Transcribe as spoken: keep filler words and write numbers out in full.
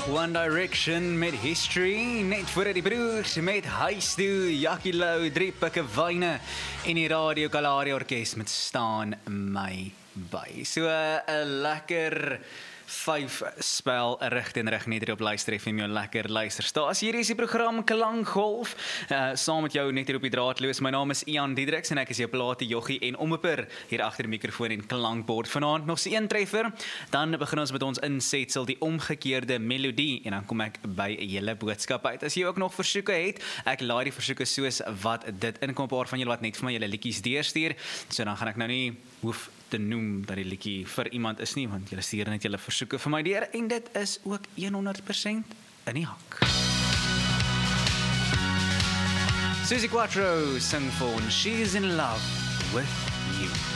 One Direction met History, net voor die broers met Huis Toe, Jackie Lou, drie pikke wyne en die Radio Kalahari Orkest met Staan My By. So 'n lekker vyf spel rig en rig net hier op Luister F M, jou lekker luisterstasie. Hier is die program Klankgolf, uh, saam met jou net hier op die draadloos. My naam is Ian Diedriks en ek is jou plate joggie en ommeper hier agter die mikrofoon en klankbord. Vanaand nog so een treffer, dan begin ons met ons insetsel, die omgekeerde melodie, en dan kom ek by 'n hele boodskap uit. As jy ook nog versoeke het, ek laai die versoeke soos wat dit inkom, 'n paar van julle wat net vir my julle liedjies deurstuur, so dan gaan ek nou nie hoef te noem dat die liedjie vir iemand is nie, want julle stuur net julle versoeke vir my deur, en dit is ook honderd persent in die hak. Susie Quattro sing vir She's in Love With You.